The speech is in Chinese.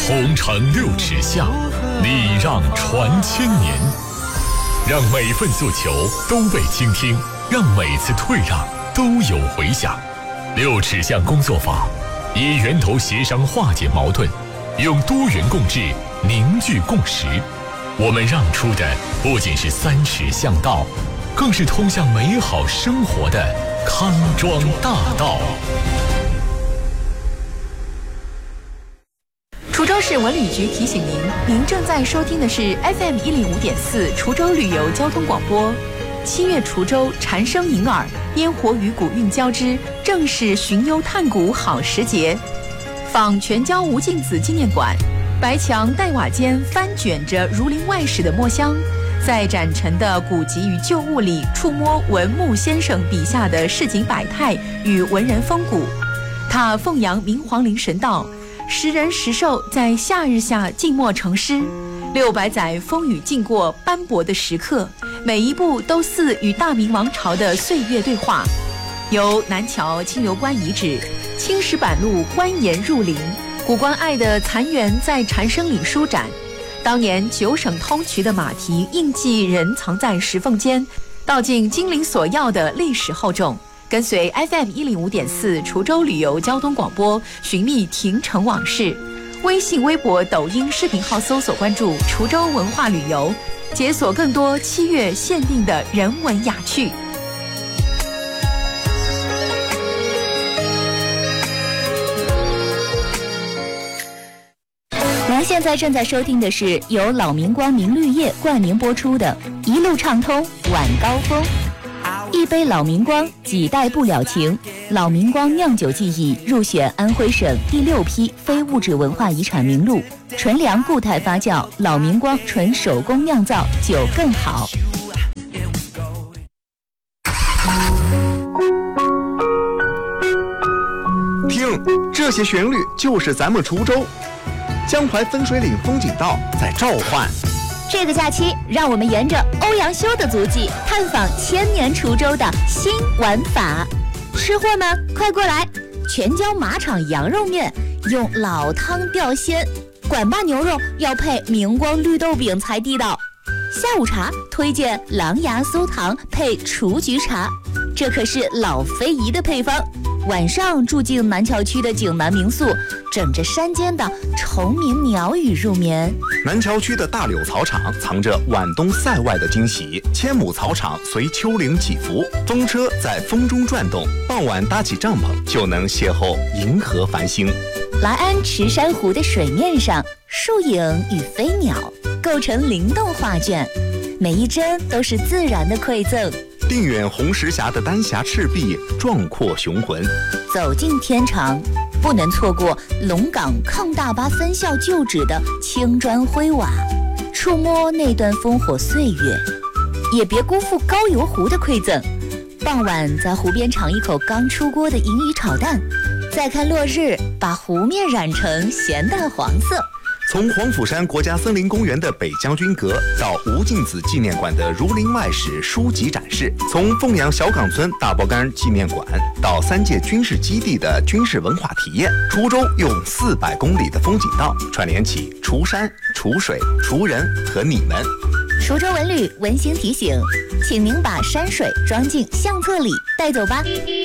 同城6尺巷，礼让传千年。让每份诉求都被倾听，让每次退让都有回响。6尺巷工作坊以源头协商化解矛盾，用多元共治凝聚共识。我们让出的不仅是3尺巷道，更是通向美好生活的康庄大道。 滁州市文旅局提醒您正在收听的是 FM 105.4滁州旅游交通广播。7月滁州蝉声迎耳，烟火与古韵交织，正是寻幽探古好时节。访全椒吴敬梓纪念馆，白墙黛瓦间翻卷着儒林外史的墨香，在展陈的古籍与旧物里触摸文牧先生笔下的市井百态与文人风骨。踏凤阳明皇陵神道，石人石兽在夏日下静默成诗，600载风雨浸过斑驳的石刻，每一步都似与大明王朝的岁月对话。由南桥清流关遗址、青石板路蜿蜒入林，古关隘的残垣在蝉声里舒展。当年9省通衢的马蹄印记仍藏在石缝间，道尽金陵索要的历史厚重。跟随 FM 105.4滁州旅游交通广播，寻觅亭城往事。微信、微博、抖音视频号搜索关注滁州文化旅游，解锁更多7月限定的人文雅趣。 您现在正在收听的是由老明光明绿业冠名播出的《一路畅通晚高峰》。一杯老明光，几代不了情。老明光酿酒技艺入选安徽省第6批非物质文化遗产名录。纯粮固态发酵，老明光纯手工酿造，酒更好。 听，这些旋律就是咱们滁州。江淮分水岭风景道在召唤。 这个假期，让我们沿着欧阳修的足迹，探访千年滁州的新玩法。吃货们，快过来！全椒马场羊肉面用老汤吊鲜，管坝牛肉要配明光绿豆饼才地道。下午茶推荐狼牙酥糖配雏菊茶，这可是老非遗的配方。晚上住进南桥区的景南民宿，枕着山间的虫鸣鸟语入眠。 南桥区的大柳草场藏着晚冬塞外的惊喜，千亩草场随丘陵起伏，风车在风中转动，傍晚搭起帐篷就能邂逅银河繁星。 来安池珊瑚的水面上，树影与飞鸟构成灵动画卷，每一帧都是自然的馈赠。 定远红石峡的丹霞赤壁，壮阔雄浑。 走进天长，不能错过龙岗抗大巴分校旧址的青砖灰瓦，触摸那段烽火岁月，也别辜负高邮湖的馈赠。傍晚在湖边尝一口刚出锅的银鱼炒蛋，再看落日，把湖面染成咸淡黄色。 从黄甫山国家森林公园的北将军阁到吴敬梓纪念馆的儒林外史书籍展示，从凤阳小岗村大包干纪念馆到3届军事基地的军事文化体验，滁州用400公里的风景道串联起滁山、滁水、滁人和你们。 滁州文旅温馨提醒，请您把山水装进相册里带走吧。